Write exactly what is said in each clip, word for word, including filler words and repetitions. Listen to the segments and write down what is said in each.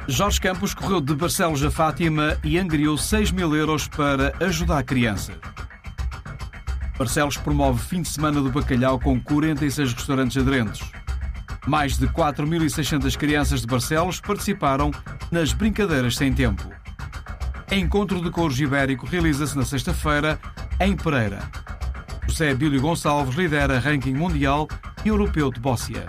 Jorge Campos correu de Barcelos a Fátima e angariou seis mil euros para ajudar crianças. Barcelos promove fim de semana do bacalhau com quarenta e seis restaurantes aderentes. Mais de quatro mil e seiscentas crianças de Barcelos participaram nas Brincadeiras Sem Tempo. Encontro de Couros Ibérico realiza-se na sexta-feira, em Pereira. José Abílio Gonçalves lidera ranking mundial e europeu de bóssia.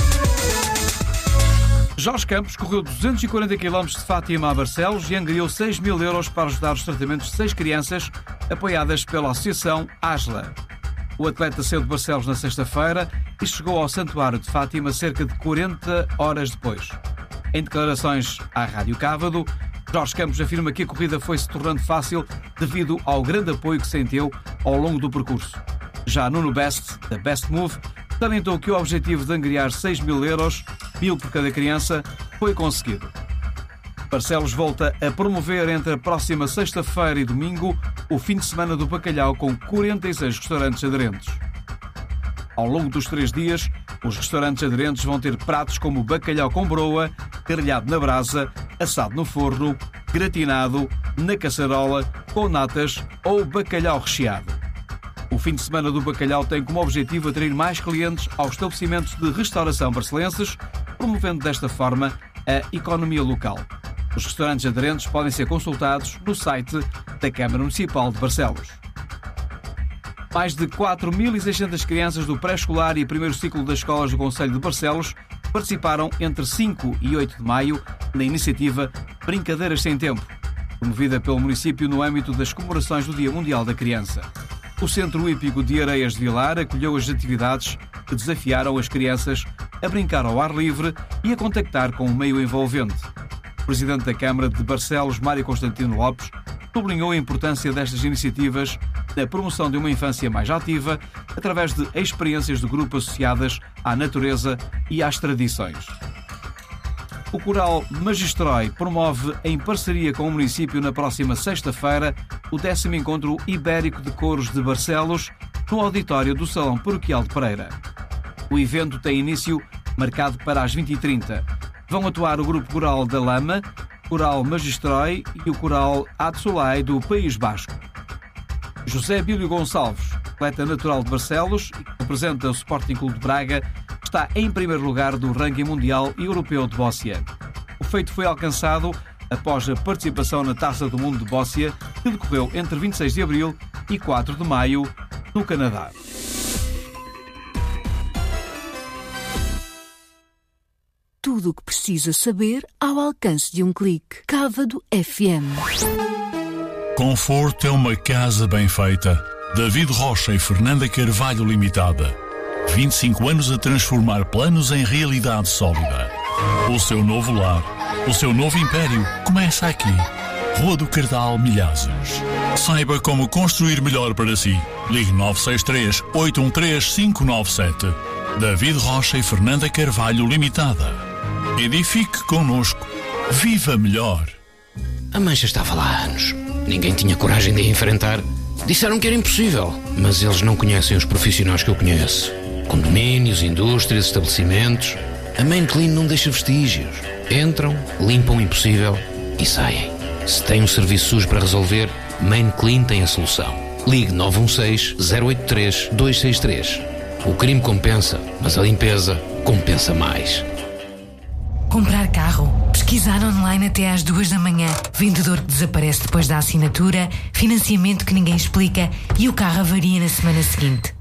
Jorge Campos correu duzentos e quarenta quilómetros de Fátima a Barcelos e angariou seis mil euros para ajudar os tratamentos de seis crianças apoiadas pela Associação ASLA. O atleta saiu de Barcelos na sexta-feira e chegou ao Santuário de Fátima cerca de quarenta horas depois. Em declarações à Rádio Cávado, Jorge Campos afirma que a corrida foi se tornando fácil devido ao grande apoio que sentiu ao longo do percurso. Já Nuno Best, da Best Move, salientou que o objetivo de angariar seis mil euros, mil por cada criança, foi conseguido. Barcelos volta a promover entre a próxima sexta-feira e domingo o fim de semana do bacalhau com quarenta e seis restaurantes aderentes. Ao longo dos três dias, os restaurantes aderentes vão ter pratos como bacalhau com broa, grelhado na brasa, assado no forno, gratinado, na caçarola, com natas ou bacalhau recheado. O fim de semana do bacalhau tem como objetivo atrair mais clientes aos estabelecimentos de restauração barcelenses, promovendo desta forma a economia local. Os restaurantes aderentes podem ser consultados no site da Câmara Municipal de Barcelos. Mais de quatro mil e seiscentas crianças do pré-escolar e primeiro ciclo das escolas do Concelho de Barcelos participaram entre cinco e oito de maio na iniciativa Brincadeiras Sem Tempo, promovida pelo município no âmbito das comemorações do Dia Mundial da Criança. O Centro Hípico de Areias de Vilar acolheu as atividades que desafiaram as crianças a brincar ao ar livre e a contactar com o meio envolvente. O Presidente da Câmara de Barcelos, Mário Constantino Lopes, sublinhou a importância destas iniciativas na promoção de uma infância mais ativa através de experiências do grupo associadas à natureza e às tradições. O Coral Magistrói promove, em parceria com o município, na próxima sexta-feira, o décimo Encontro Ibérico de Coros de Barcelos, no auditório do Salão Paroquial de Pereira. O evento tem início marcado para as vinte e trinta. Vão atuar o Grupo Coral da Lama, o Coral Magistrói e o Coral Atsolai do País Basco. José Abílio Gonçalves, atleta natural de Barcelos e que representa o Sporting Clube de Braga, está em primeiro lugar do ranking mundial e europeu de bóssia. O feito foi alcançado após a participação na Taça do Mundo de Bóssia, que decorreu entre vinte e seis de abril e quatro de maio, no Canadá. Tudo o que precisa saber ao alcance de um clique. Cávado F M. Conforto é uma casa bem feita. David Rocha e Fernanda Carvalho Limitada. vinte e cinco anos a transformar planos em realidade sólida. O seu novo lar, o seu novo império começa aqui. Rua do Cardal, Milhazes. Saiba como construir melhor para si. Ligue nove seis três, oito um três, cinco nove sete. David Rocha e Fernanda Carvalho Limitada. Edifique connosco. Viva melhor. A mancha estava lá há anos. Ninguém tinha coragem de a enfrentar. Disseram que era impossível, mas eles não conhecem os profissionais que eu conheço. Condomínios, indústrias, estabelecimentos. A Main Clean não deixa vestígios. Entram, limpam o impossível e saem. Se tem um serviço sujo para resolver, Main Clean tem a solução. Ligue nove um seis, zero oito três, dois seis três. O crime compensa, mas a limpeza compensa mais. Comprar carro, pesquisar online até às duas da manhã, vendedor que desaparece depois da assinatura, financiamento que ninguém explica e o carro avaria na semana seguinte.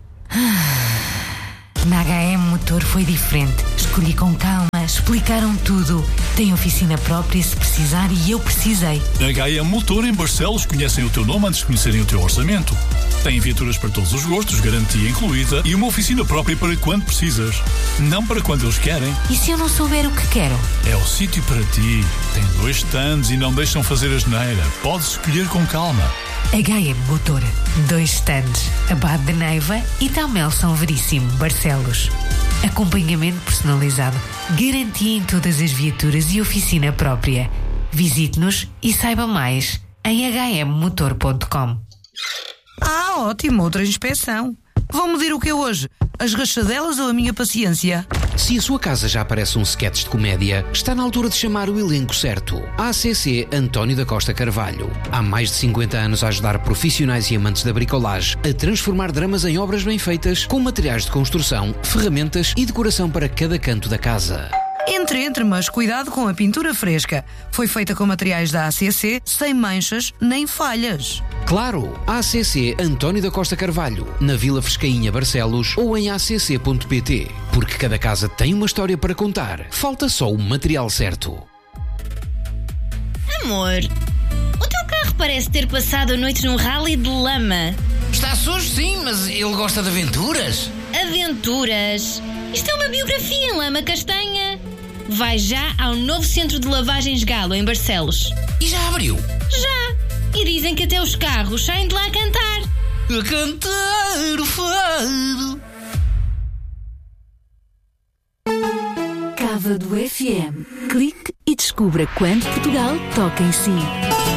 Na H M Motor foi diferente. Escolhi com calma, explicaram tudo. Tem oficina própria se precisar e eu precisei. Na H M Motor em Barcelos conhecem o teu nome antes de conhecerem o teu orçamento. Tem viaturas para todos os gostos, garantia incluída e uma oficina própria para quando precisas. Não para quando eles querem. E se eu não souber o que quero? É o sítio para ti. Tem dois stands e não deixam fazer asneira. Podes escolher com calma. H M Motor. Dois stands. Abade de Neiva e Tamel São Veríssimo, Barcelos. Acompanhamento personalizado. Garantia em todas as viaturas e oficina própria. Visite-nos e saiba mais em h m motor ponto com. Ah, ótimo, outra inspeção. Vão medir o que hoje? As rachadelas ou a minha paciência? Se a sua casa já parece um sketch de comédia, está na altura de chamar o elenco certo. A C C António da Costa Carvalho. Há mais de cinquenta anos a ajudar profissionais e amantes da bricolagem a transformar dramas em obras bem feitas, com materiais de construção, ferramentas e decoração para cada canto da casa. Entre, entre, mas cuidado com a pintura fresca. Foi feita com materiais da A C C, sem manchas nem falhas. Claro, A C C António da Costa Carvalho, na Vila Frescainha, Barcelos, ou em a c c ponto p t. Porque cada casa tem uma história para contar. Falta só o material certo. Amor, o teu carro parece ter passado a noite num rally de lama. Está sujo, sim, mas ele gosta de aventuras. Aventuras? Isto é uma biografia em lama castanha. Vai já ao novo centro de lavagens Galo, em Barcelos. E já abriu? Já. E dizem que até os carros saem de lá a cantar. A cantar o fado. Cávado F M. Clique e descubra quando Portugal toca em si.